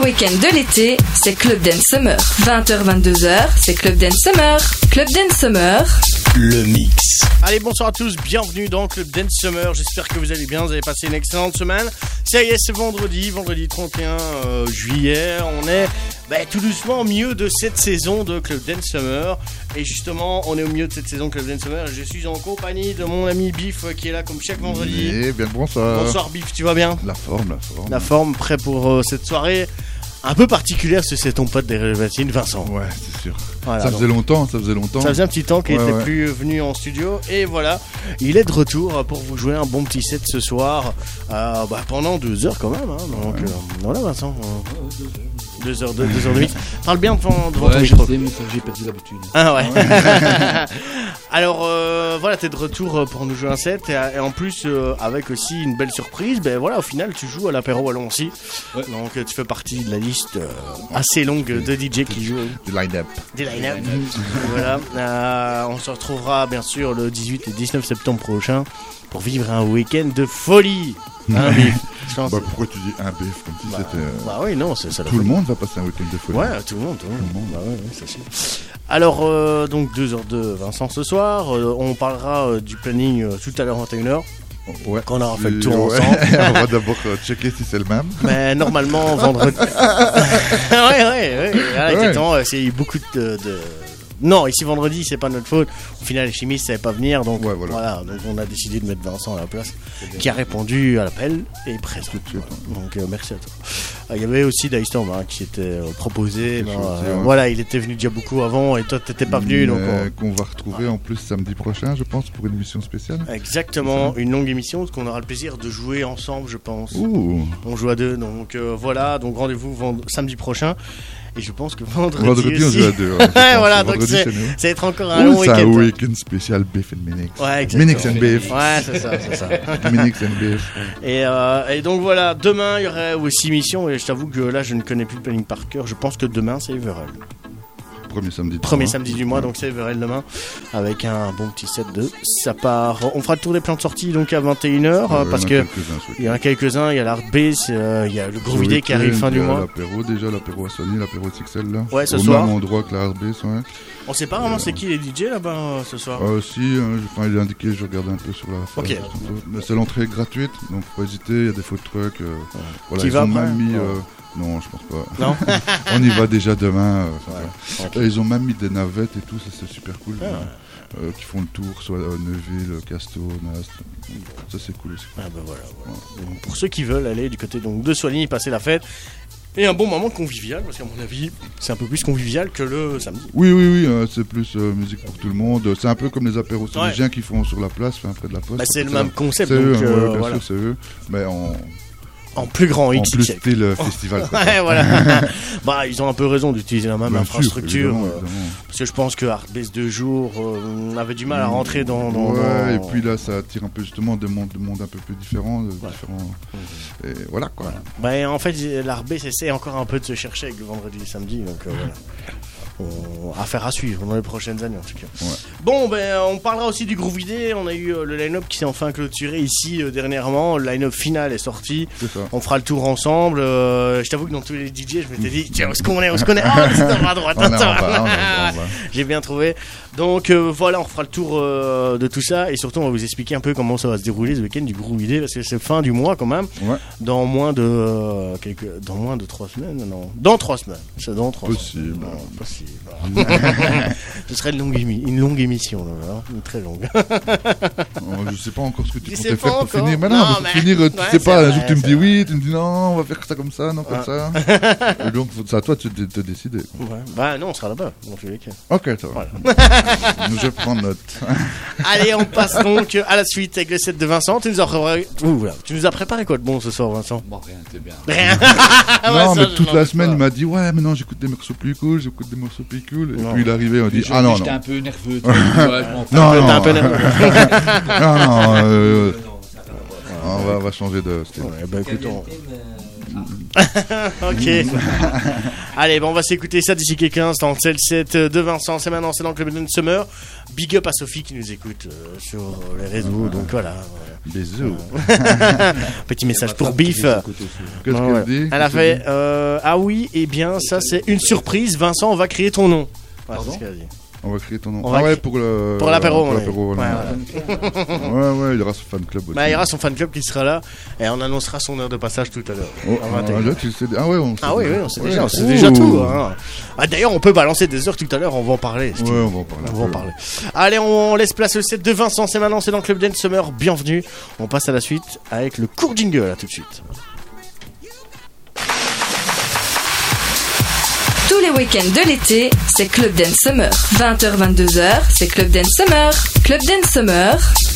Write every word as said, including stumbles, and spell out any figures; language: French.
week-end de l'été, c'est Club Dance Summer. vingt heures vingt-deux heures, c'est Club Dance Summer. Club Dance Summer, le mix. Allez, bonsoir à tous, bienvenue dans Club Dance Summer. J'espère que vous allez bien, vous avez passé une excellente semaine. Ça y est, c'est vendredi, vendredi trente et un euh, juillet. On est bah, tout doucement au milieu de cette saison de Club Dance Summer. Et justement, on est au milieu de cette saison de Club Dance Summer. Et je suis en compagnie de mon ami Biff qui est là comme chaque vendredi. Et bien le bonsoir. Bonsoir Biff, tu vas bien? La forme, la forme. La forme, prêt pour euh, cette soirée un peu particulière, parce que c'est ton pote des Révélatines, Vincent. Ouais, c'est sûr. Voilà, ça donc. faisait longtemps, ça faisait longtemps. Ça faisait un petit temps qu'il ouais, n'était ouais. plus venu en studio. Et voilà, il est de retour pour vous jouer un bon petit set ce soir. Euh, bah, pendant deux heures quand même. Hein, donc ouais. euh, voilà Vincent. Euh, deux heures de deux heures de mix. Parle bien devant, devant ouais, ton micro. Je sais, mais ça, j'ai perdu l'habitude. Ah ouais. Alors euh, voilà, t'es de retour pour nous jouer un set. Et, et en plus, euh, avec aussi une belle surprise, ben voilà, au final, tu joues à l'apéro Wallon aussi. Ouais. Donc tu fais partie de la liste euh, assez longue de D J qui jouent. Du line-up. Des line-up. Voilà. Euh, on se retrouvera bien sûr le dix-huit et dix-neuf septembre prochain pour vivre un week-end de folie. Un bif. Bah, pourquoi tu dis un bif comme si bah, c'était. Euh... Bah oui, non, c'est ça. Tout le monde va passer un week-end de folie. Ouais, tout le monde, tout le monde. Tout le monde. Bah ouais, ouais, c'est sûr. Alors, euh, donc deux heures de Vincent ce soir. Euh, on parlera euh, du planning euh, tout à l'heure vingt et une heures. Ouais. Quand on aura fait le tour ouais. ensemble. On va d'abord euh, checker si c'est le même. Mais normalement, vendredi. ouais, ouais, ouais. Là, exactement. Ouais. C'est beaucoup de. de... Non, ici vendredi, c'est pas notre faute. Au final, les chimistes ne savaient pas venir, donc ouais, voilà. voilà. Donc on a décidé de mettre Vincent à la place, qui a répondu à l'appel et présent. Voilà. Donc euh, merci à toi. Il euh, y avait aussi Dystorm hein, qui était euh, proposé. Ben, chose, euh, ouais. Voilà, il était venu déjà beaucoup avant et toi t'étais pas venu. Donc on... qu'on va retrouver en plus samedi prochain, je pense, pour une émission spéciale. Exactement, une longue émission, parce qu'on aura le plaisir de jouer ensemble, je pense. Ouh. On joue à deux, donc euh, voilà. Donc rendez-vous vend... samedi prochain. Et je pense que vendredi, vendredi aussi... on joue à deux. Ouais, voilà, donc c'est, ça va être encore un long week-end. C'est un week-end spécial Biff and Minix. Ouais, exactement. Minix and Biff. Ouais, c'est ça, c'est ça. Minix and Biff. Et, euh, et donc voilà, demain il y aurait aussi émission. Et je t'avoue que là je ne connais plus le planning par cœur. Je pense que demain c'est Everell. Premier samedi du Premier mois. samedi du mois, donc c'est Everell demain. Avec un bon petit set de sa part. On fera le tour des plans de sortie donc à vingt et une heures. Ouais, parce que il y en a quelques-uns. Il y a l'Art Base, euh, il y a le Gros Vidé qui arrive fin du mois. L'apéro déjà, l'apéro à Sony, l'apéro X X L là. Ouais, ce Au soir. Au même endroit que l'Art Base, ouais. On sait pas vraiment euh... c'est qui les D J là-bas euh, ce soir. Euh, si, euh, enfin, il est indiqué, je regarde un peu sur la face. Ok. Mais c'est l'entrée gratuite, donc faut pas hésiter, il y a des food trucks. Euh, ouais. Voilà, qui ils va ont même mis. ouais. Euh, non, je pense pas. Non. On y va déjà demain. Euh, ouais. Okay. Et ils ont même mis des navettes et tout, ça c'est super cool. Ah, ouais. euh, qui font le tour, soit euh, Neuville, Casto, Nast. Ça c'est cool aussi. Ah bah voilà. voilà. Ouais. Donc, pour ceux qui veulent aller du côté donc, de Soigny, passer la fête. Et un bon moment convivial, parce qu'à mon avis, c'est un peu plus convivial que le samedi. Oui, oui, oui, euh, c'est plus euh, musique pour tout le monde. C'est un peu comme les apéros saint-légiens ouais. qui font sur la place, enfin, près de la poste. Bah, c'est le même concept. C'est donc, eux, euh, ouais, bien voilà. sûr, c'est eux. Mais en... En plus grand, en plus style euh, festival. Quoi, ouais, voilà. Bah, ils ont un peu raison d'utiliser la même bien infrastructure. Sûr, évidemment, euh, évidemment. Parce que je pense que Artbase deux jours euh, avait du mal à rentrer dans. dans ouais, dans... et puis là, ça attire un peu justement des mondes, des mondes un peu plus différents. De, voilà. différents... Mmh. Et voilà quoi. Voilà. Bah, en fait, l'Artbase essaie encore un peu de se chercher avec le vendredi et samedi. Donc euh, voilà. On... Affaire à suivre dans les prochaines années en tout cas. Ouais. Bon, ben on parlera aussi du Gros Vidé. On a eu euh, le line-up qui s'est enfin clôturé ici euh, dernièrement. Le line-up final est sorti. C'est ça. On fera le tour ensemble. Euh, je t'avoue que dans tous les D J, je m'étais dit tiens, où est-ce qu'on est, où est-ce qu'on est Ah, c'est à droite. J'ai bien trouvé. Donc euh, voilà, on fera le tour euh, de tout ça et surtout on va vous expliquer un peu comment ça va se dérouler ce week-end du Gros Vidé parce que c'est fin du mois quand même. Ouais. Dans moins de euh, quelques, dans moins de trois semaines, non Dans trois semaines. C'est dans trois. Possible. Semaines. Non, possible. Ce serait une longue, émi- une longue émission, là, hein, une très longue. Oh, je sais pas encore ce que tu comptais faire pour encore. finir. Mais non, non mais pour mais... finir, tu ouais, sais pas, vrai, un jour tu me dis vrai. oui, tu me dis non, on va faire ça comme ça, non, comme ouais. ça. Et donc, c'est à toi de te, te décider. Ouais. Bah non, on sera là-bas, dans tous les cas. Ok, ça va. Voilà. Je prends note. Allez, on passe donc à la suite avec le set de Vincent. Tu nous as préparé, Ouh, là. Tu nous as préparé quoi de bon ce soir, Vincent? Bon, rien, c'est bien. Rien. Non, ouais, ça, mais toute la semaine, pas. il m'a dit ouais, mais non, j'écoute des morceaux plus cool, j'écoute des morceaux plus cool. Et non. puis il est arrivé, on dit je, ah non, j'étais non. un peu nerveux. Tu vois, non, non, t'es un peu nerveux. non, non, euh, on va, on va changer de style. Ouais, bah écoute, on... Ok. Allez, bon, on va s'écouter ça d'ici quelques instants. C'est le set de Vincent, c'est maintenant, c'est dans le Club Dance Summer. Big up à Sophie qui nous écoute euh, sur les réseaux, donc voilà. Bisous. Petit message pour Biff. Qu'est-ce Ouais, qu'elle ouais. dit Elle a fait euh, ah oui, eh bien, ça c'est une surprise. Vincent, on va créer ton nom. Ouais, c'est ce qu'elle a dit. On va créer ton nom. On Ah va ouais, créer- pour le. Pour l'apéro, Pour ouais. l'apéro, voilà. Ouais, Ouais, ouais, il y aura son fan club aussi. Bah, il y aura son fan club qui sera là et on annoncera son heure de passage tout à l'heure. Oh, À vingt et une. ah, là, tu le sais. Ah ouais, on sait Ah oui, déjà. oui, on sait Ouais. déjà, on sait Ouh. déjà tout. Hein. Ah, d'ailleurs, on peut balancer des heures tout à l'heure, on va en parler. si Ouais, tu veux. on va en parler. On va en parler. Allez, on laisse place au set de Vincent, c'est maintenant, c'est dans le Club Dance Summer, bienvenue. On passe à la suite avec le court jingle, là, tout de suite. Tous les week-ends de l'été, c'est Club Dance Summer. vingt heures vingt-deux heures, c'est Club Dance Summer. Club Dance Summer,